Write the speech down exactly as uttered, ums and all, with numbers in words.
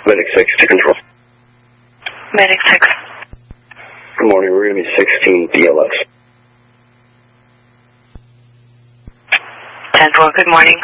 Medic six to control. Medic six. Good morning, we're going to be sixteen D L S. ten four, good morning.